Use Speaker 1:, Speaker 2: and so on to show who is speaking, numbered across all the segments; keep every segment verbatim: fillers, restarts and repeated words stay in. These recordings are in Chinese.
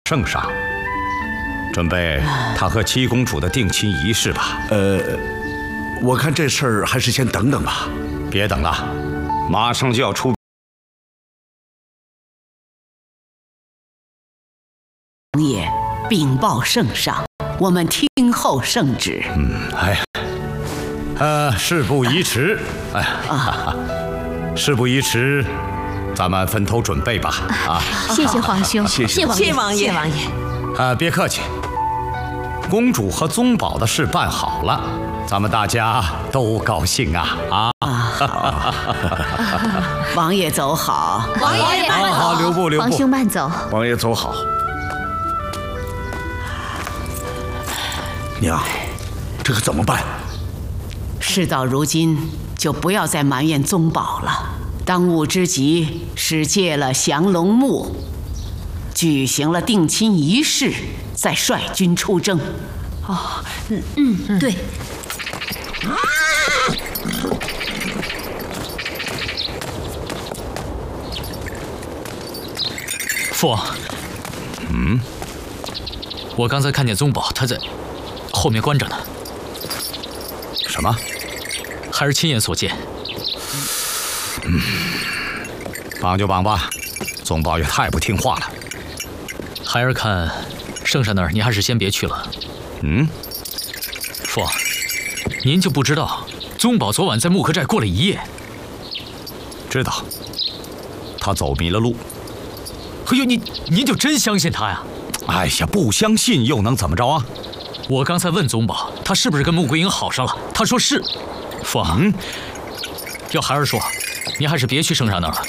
Speaker 1: 圣上，准备他和七公主的定亲仪式吧。
Speaker 2: 呃，我看这事儿还是先等等吧。
Speaker 1: 别等了，马上就要出。
Speaker 3: 王爷禀报圣上，我们听候圣旨。
Speaker 1: 嗯，哎，呃，事不宜迟，哎呀，啊、事不宜迟，咱们分头准备吧。啊，
Speaker 4: 谢谢皇兄，
Speaker 2: 谢谢
Speaker 4: 王爷，谢王爷，谢王爷。
Speaker 1: 啊，别客气。公主和宗保的事办好了，咱们大家都高兴啊！啊！
Speaker 3: 王爷走好，
Speaker 4: 王爷慢走，
Speaker 1: 好，留步，留步。
Speaker 4: 皇兄慢走。
Speaker 2: 王爷走好。娘，这可怎么办？
Speaker 3: 事到如今，就不要再埋怨宗保了。当务之急是借了降龙木，举行了定亲仪式，再率军出征。
Speaker 4: 哦，嗯嗯，对。
Speaker 5: 父王，
Speaker 1: 嗯，
Speaker 5: 我刚才看见宗保，他在后面关着呢。
Speaker 1: 什么？
Speaker 5: 孩儿亲眼所见。
Speaker 1: 嗯，绑就绑吧，宗保也太不听话了。
Speaker 5: 孩儿看，圣上那儿你还是先别去了。
Speaker 1: 嗯，
Speaker 5: 父王，您就不知道宗保昨晚在木柯寨过了一夜？
Speaker 1: 知道，他走迷了路。
Speaker 5: 哎呦，您您就真相信他呀？
Speaker 1: 哎呀，不相信又能怎么着啊？
Speaker 5: 我刚才问宗保，他是不是跟穆桂英好上了？他说是。父王，嗯，要孩儿说，您还是别去圣上那儿了。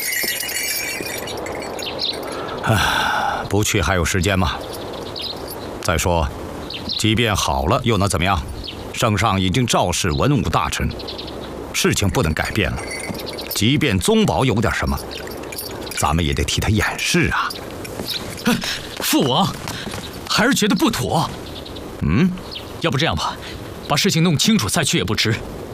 Speaker 1: 唉，不去还有时间吗？再说，即便好了又能怎么样？圣上已经召示文武大臣，事情不能改变了。即便宗保有点什么，咱们也得替他掩饰啊。
Speaker 5: 父王，孩儿觉得不妥。
Speaker 1: 嗯，
Speaker 5: 要不这样吧，把事情弄清楚再去也不迟。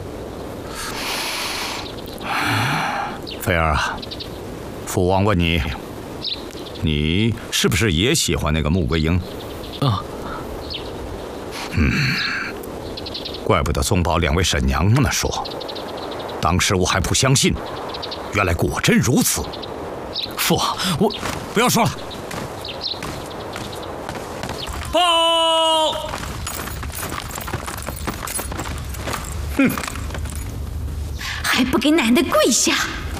Speaker 1: 菲儿啊，父王问你，你是不是也喜欢那个穆桂英？
Speaker 5: 啊。
Speaker 1: 嗯，怪不得宗保两位婶娘那么说，当时我还不相信，原来果真如此。
Speaker 5: 父王，我
Speaker 1: 不要说了。报！
Speaker 4: 哼，还不给奶奶跪下！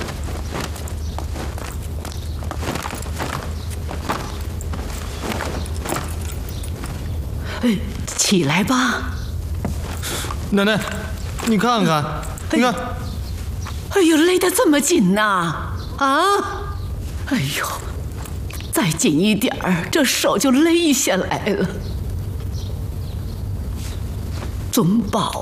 Speaker 3: 哎，起来吧，
Speaker 6: 奶奶，你看看，你看，
Speaker 3: 哎呦，勒得这么紧呐！啊，哎呦，再紧一点儿，这手就勒下来了。宗保